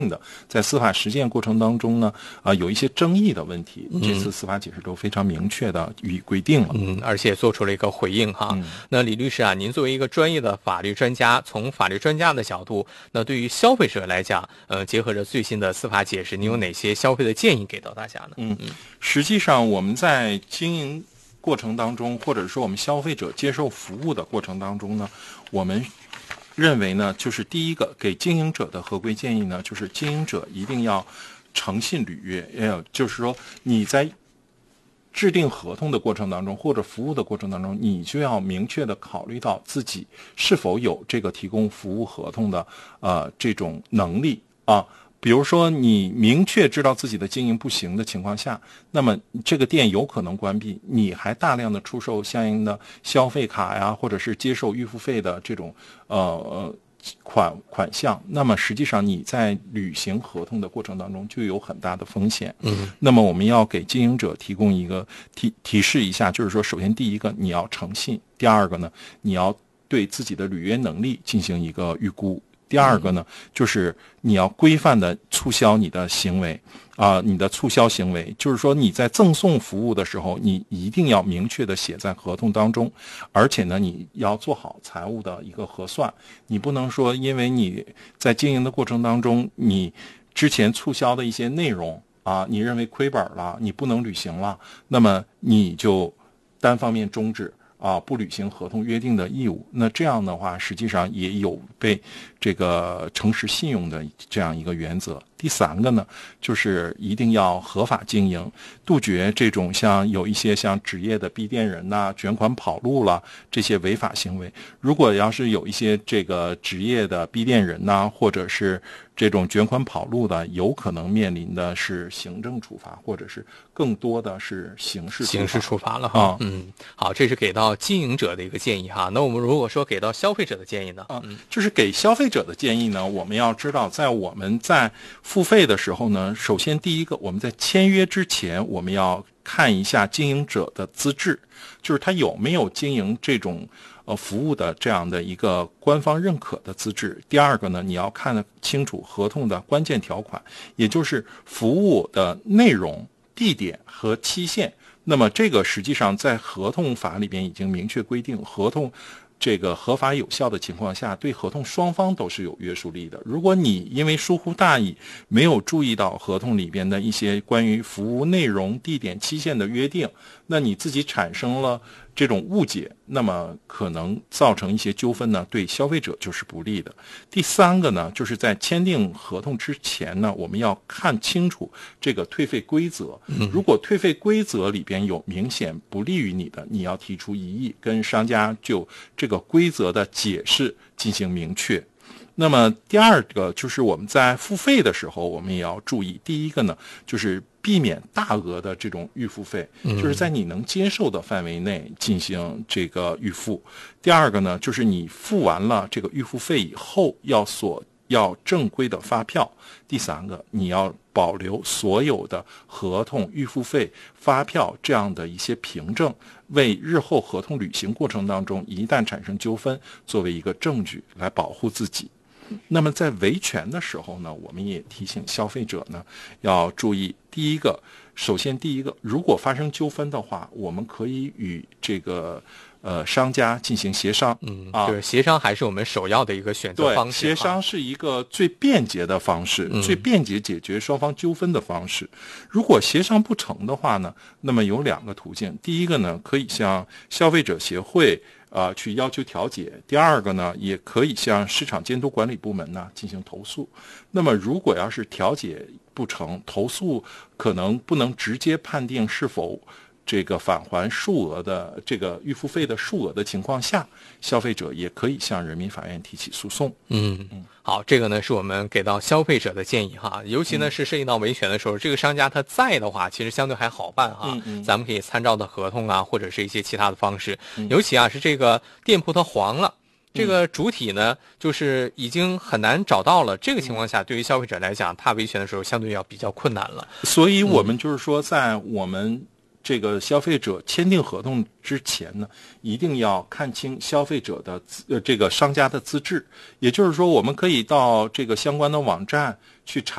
的，在司法实践过程当中呢，有一些争议的问题，这次司法解释都非常明确的予以规定了。 而且做出了一个回应哈。那李律师啊，您作为一个专业的法律专家，从法律专家的角度，那对于消费者来讲，结合着最新的司法解释，您有哪些消费的建议给到大家呢？ 实际上我们在经营过程当中，或者说我们消费者接受服务的过程当中呢，我们认为呢，就是第一个给经营者的合规建议呢，就是经营者一定要诚信履约，就是说你在制定合同的过程当中或者服务的过程当中，你就要明确的考虑到自己是否有这个提供服务合同的这种能力啊。比如说你明确知道自己的经营不行的情况下，那么这个店有可能关闭，你还大量的出售相应的消费卡呀，或者是接受预付费的这种款项，那么实际上你在履行合同的过程当中就有很大的风险。那么我们要给经营者提供一个提示一下，就是说首先第一个你要诚信，第二个呢你要对自己的履约能力进行一个预估，第二个呢，就是你要规范的促销你的行为你的促销行为，就是说你在赠送服务的时候，你一定要明确的写在合同当中，而且呢，你要做好财务的一个核算，你不能说因为你在经营的过程当中，你之前促销的一些内容你认为亏本了，你不能履行了，那么你就单方面终止不履行合同约定的义务，那这样的话实际上也有被这个诚实信用的这样一个原则。第三个呢，就是一定要合法经营，杜绝这种有一些像职业的闭店人卷款跑路了这些违法行为。如果要是有一些这个职业的闭店人或者是这种卷款跑路的，有可能面临的是行政处罚，或者是更多的是刑事处罚了哈。好，这是给到经营者的一个建议哈。那我们如果说给到消费者的建议呢？ 就是给消费者的建议呢，我们要知道，我们在付费的时候呢，首先第一个，我们在签约之前，我们要看一下经营者的资质，就是他有没有经营这种服务的这样的一个官方认可的资质。第二个呢，你要看得清楚合同的关键条款，也就是服务的内容、地点和期限。那么这个实际上在合同法里边已经明确规定，合同这个合法有效的情况下，对合同双方都是有约束力的。如果你因为疏忽大意，没有注意到合同里边的一些关于服务内容、地点、期限的约定，那你自己产生了这种误解，那么可能造成一些纠纷呢，对消费者就是不利的。第三个呢，就是在签订合同之前呢，我们要看清楚这个退费规则。如果退费规则里边有明显不利于你的，你要提出异议，跟商家就这个规则的解释进行明确。那么第二个就是我们在付费的时候，我们也要注意。第一个呢，就是避免大额的这种预付费，就是在你能接受的范围内进行这个预付。第二个呢，就是你付完了这个预付费以后，要正规的发票。第三个，你要保留所有的合同、预付费、发票这样的一些凭证，为日后合同履行过程当中一旦产生纠纷，作为一个证据来保护自己。那么在维权的时候呢，我们也提醒消费者呢要注意。首先第一个，如果发生纠纷的话，我们可以与这个商家进行协商。 就是协商还是我们首要的一个选择方式。 协商是一个最便捷的方式，最便捷解决双方纠纷的方式。如果协商不成的话呢，那么有两个途径。第一个呢，可以向消费者协会去要求调解。第二个呢，也可以向市场监督管理部门呢进行投诉。那么如果要是调解不成，投诉可能不能直接判定是否这个返还数额的这个预付费的数额的情况下，消费者也可以向人民法院提起诉讼。 好，这个呢是我们给到消费者的建议哈，尤其呢是涉及到维权的时候，这个商家他在的话，其实相对还好办哈。咱们可以参照的合同或者是一些其他的方式。尤其是这个店铺它黄了。这个主体呢，就是已经很难找到了。这个情况下，对于消费者来讲，他维权的时候相对要比较困难了。 所以我们就是说，在我们这个消费者签订合同之前呢，一定要看清消费者的这个商家的资质。也就是说，我们可以到这个相关的网站去查